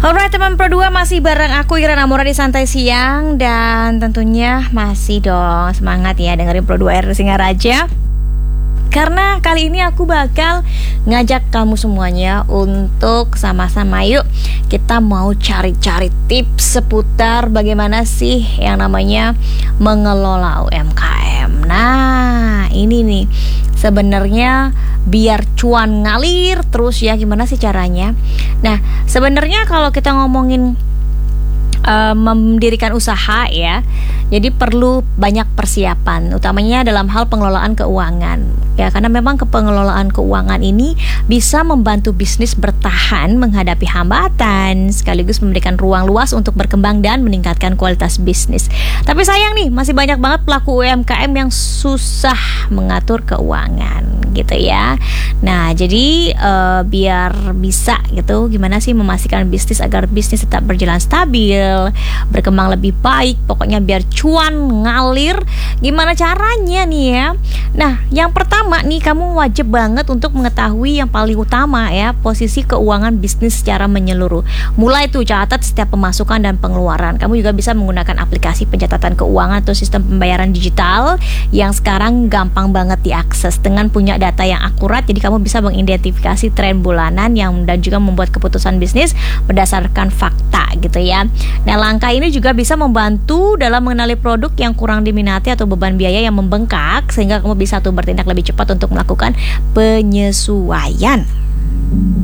Alright teman Pro 2, masih bareng aku Ira Namura di Santai Siang. Dan tentunya masih dong semangat ya dengerin Pro 2 R Singaraja. Karena kali ini aku bakal ngajak kamu semuanya untuk sama-sama yuk kita mau cari-cari tips seputar bagaimana sih yang namanya mengelola UMKM. Nah ini nih sebenarnya biar cuan ngalir terus ya, gimana sih caranya? Nah sebenarnya kalau kita ngomongin mendirikan usaha ya, jadi perlu banyak persiapan, utamanya dalam hal pengelolaan keuangan ya, karena memang pengelolaan keuangan ini bisa membantu bisnis bertahan menghadapi hambatan sekaligus memberikan ruang luas untuk berkembang dan meningkatkan kualitas bisnis. Tapi sayang nih, masih banyak banget pelaku UMKM yang susah mengatur keuangan gitu ya. Nah jadi biar bisa gitu, gimana sih memastikan bisnis agar bisnis tetap berjalan stabil, berkembang lebih baik, pokoknya biar cuan ngalir. Gimana caranya nih ya? Nah yang pertama nih, kamu wajib banget untuk mengetahui yang paling utama ya, posisi keuangan bisnis secara menyeluruh. Mulai tuh catat setiap pemasukan dan pengeluaran. Kamu juga bisa menggunakan aplikasi pencatatan keuangan atau sistem pembayaran digital yang sekarang gampang banget diakses dengan punya data yang akurat. Jadi kamu bisa mengidentifikasi tren bulanan dan juga membuat keputusan bisnis berdasarkan fakta gitu ya. Nah langkah ini juga bisa membantu dalam mengenali produk yang kurang diminati atau beban biaya yang membengkak, sehingga kamu bisa tuh bertindak lebih cepat untuk melakukan penyesuaian.